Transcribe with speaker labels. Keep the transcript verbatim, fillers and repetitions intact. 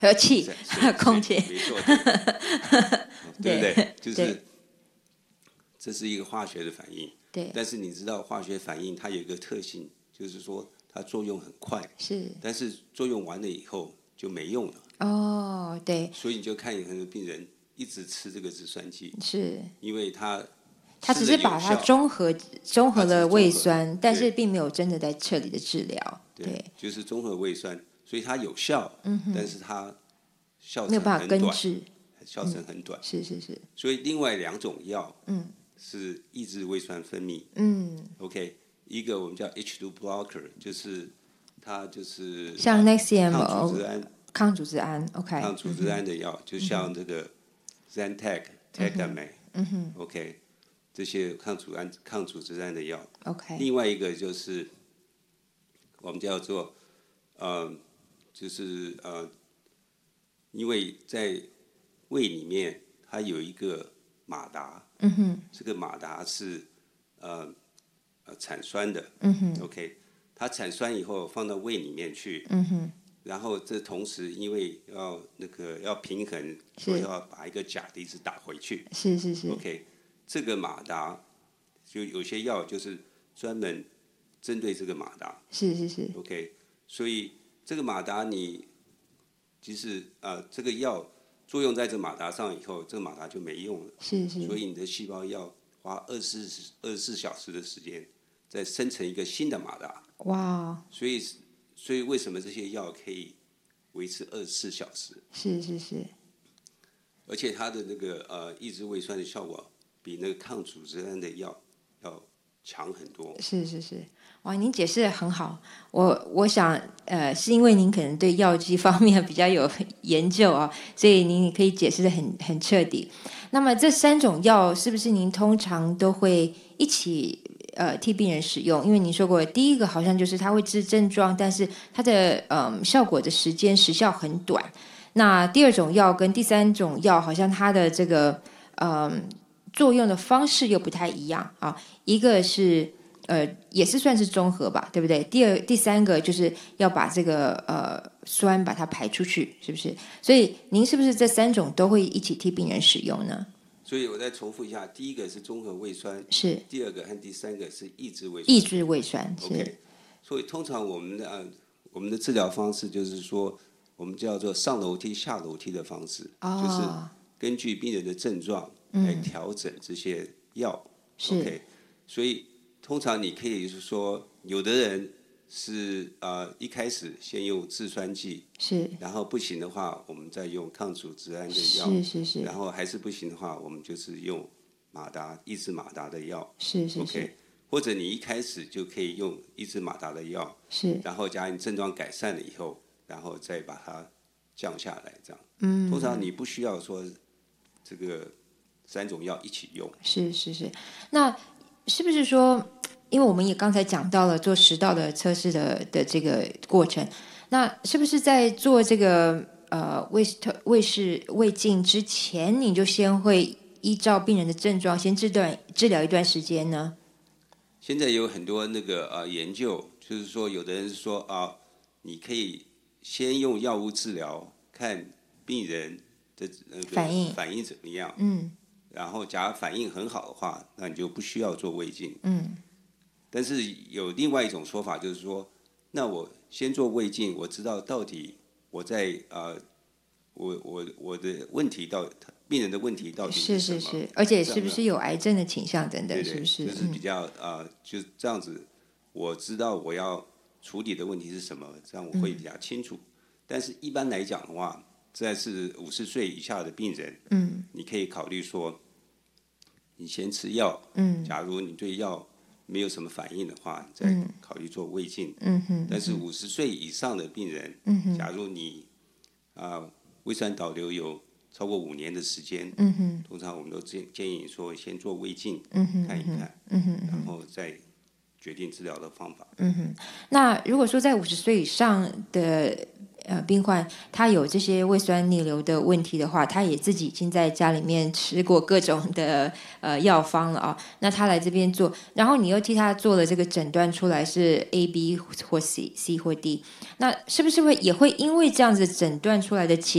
Speaker 1: 和气空气，
Speaker 2: 没错，对不对？就是这是一个化学的反应。
Speaker 1: 对。
Speaker 2: 但是你知道化学反应它有一个特性，就是说它作用很快，
Speaker 1: 是。
Speaker 2: 但是作用完了以后就没用了。
Speaker 1: 哦，对。
Speaker 2: 所以你就看有很多病人一直吃这个制酸剂，
Speaker 1: 是
Speaker 2: 因为它
Speaker 1: 它只是把它中和中和了胃酸，但是并没有真的在彻底的治疗。
Speaker 2: 对，
Speaker 1: 对
Speaker 2: 就是中和胃酸，所以它有效，嗯、但是它效程
Speaker 1: 没有办法根
Speaker 2: 短
Speaker 1: 治，
Speaker 2: 效程很短。
Speaker 1: 嗯、是是是。
Speaker 2: 所以另外两种药，
Speaker 1: 嗯，
Speaker 2: 是抑制胃酸分泌。
Speaker 1: 嗯
Speaker 2: ，OK， 一个我们叫 H 二 blocker， 就是它就是
Speaker 1: 像 Nexium
Speaker 2: 抗组织胺，
Speaker 1: 抗组织胺 ，OK，
Speaker 2: 抗组织胺的药，嗯、就像这个 Zantac、Tegamet，
Speaker 1: 嗯哼
Speaker 2: ，OK， 这些抗组胺、抗组织胺的药。
Speaker 1: OK，
Speaker 2: 另外一个就是我们叫做呃，就是呃，因为在胃里面它有一个马达，
Speaker 1: 嗯哼，
Speaker 2: 这个马达是呃呃产酸的，
Speaker 1: 嗯哼
Speaker 2: ，OK， 它产酸以后放到胃里面去，
Speaker 1: 嗯哼，
Speaker 2: 然后这同时因为要那个要平衡，所以要把一个钾离子打回去，
Speaker 1: 是是是
Speaker 2: ，OK， 这个马达就有些药就是专门针对这个马达，
Speaker 1: 是是是
Speaker 2: ，OK， 所以这个马达你即使呃这个药作用在这马达上以后，这个马达就没用了，
Speaker 1: 是是，
Speaker 2: 所以你的细胞要花二十四二十四小时的时间再生成一个新的马达。
Speaker 1: 哇，
Speaker 2: 所以所以为什么这些药可以维持二十四小时？
Speaker 1: 是是是，
Speaker 2: 而且它的那个呃抑制胃酸的效果比那个抗组织胺的药要强很多。
Speaker 1: 是是是，哇，您解释得很好。我我想，呃，是因为您可能对药剂方面比较有研究啊，所以您也可以解释得很很彻底。那么这三种药是不是您通常都会一起呃替病人使用？因为您说过，第一个好像就是它会治症状，但是它的嗯、呃、效果的时间时效很短。那第二种药跟第三种药好像它的这个嗯。呃作用的方式又不太一样啊，一个是呃也是算是中和吧，对不对？第二、第三个就是要把这个呃酸把它排出去，是不是？所以您是不是这三种都会一起替病人使用呢？
Speaker 2: 所以我再重复一下，第一个是中和胃酸，
Speaker 1: 是；
Speaker 2: 第二个和第三个是抑制胃酸。
Speaker 1: 抑制胃酸是。
Speaker 2: OK， 所以通常我们的呃我们的治疗方式就是说，我们叫做上楼梯下楼梯的方式，
Speaker 1: 哦、
Speaker 2: 就是根据病人的症状。来调整这些药、嗯、，OK， 所以通常你可以是说，有的人是呃一开始先用制酸剂，
Speaker 1: 是，
Speaker 2: 然后不行的话，我们再用抗组织胺的药，
Speaker 1: 是是是，
Speaker 2: 然后还是不行的话，我们就是用马达抑制马达的药，
Speaker 1: 是是是
Speaker 2: ，OK， 或者你一开始就可以用抑制马达的药，
Speaker 1: 是，
Speaker 2: 然后假如你症状改善了以后，然后再把它降下来，这样，
Speaker 1: 嗯，
Speaker 2: 通常你不需要说这个。三种药一起用，
Speaker 1: 是是是，那是不是说，因为我们也刚才讲到了做食道的测试的的这个过程，那是不是在做这个呃胃胃视胃镜之前，你就先会依照病人的症状先治断治疗一段时间呢？
Speaker 2: 现在有很多那个呃研究，就是说有的人说啊，你可以先用药物治疗，看病人的那个
Speaker 1: 反应
Speaker 2: 反应怎么样，
Speaker 1: 嗯。
Speaker 2: 然后，假如反应很好的话，那你就不需要做胃镜。
Speaker 1: 嗯。
Speaker 2: 但是有另外一种说法，就是说，那我先做胃镜，我知道到底我在呃，我我我的问题到病人的问题到底
Speaker 1: 是
Speaker 2: 什么？
Speaker 1: 是是，而且是不是有癌症的倾向等等，
Speaker 2: 对对
Speaker 1: 是不是？
Speaker 2: 就是比较、嗯、呃，就这样子，我知道我要处理的问题是什么，这样我会比较清楚。嗯、但是一般来讲的话，在是五十岁以下的病人，
Speaker 1: 嗯，
Speaker 2: 你可以考虑说，你先吃药，
Speaker 1: 嗯，
Speaker 2: 假如你对药没有什么反应的话，你再考虑做胃镜，
Speaker 1: 嗯哼。
Speaker 2: 但是五十岁以上的病人，
Speaker 1: 嗯哼，
Speaker 2: 假如你啊、呃、胃酸倒流有超过五年的时间，
Speaker 1: 嗯哼，
Speaker 2: 通常我们都建建议说先做胃镜，
Speaker 1: 嗯哼，
Speaker 2: 看一看，
Speaker 1: 嗯哼，
Speaker 2: 然后再决定治疗的方法。
Speaker 1: 嗯哼，那如果说在五十岁以上的呃病患，他有这些胃酸逆流的问题的话，他也自己已经在家里面吃过各种的呃药方了啊。那他来这边做，然后你又替他做了这个诊断出来是 A、B 或 C、C 或 D， 那是不是会也会因为这样子诊断出来的结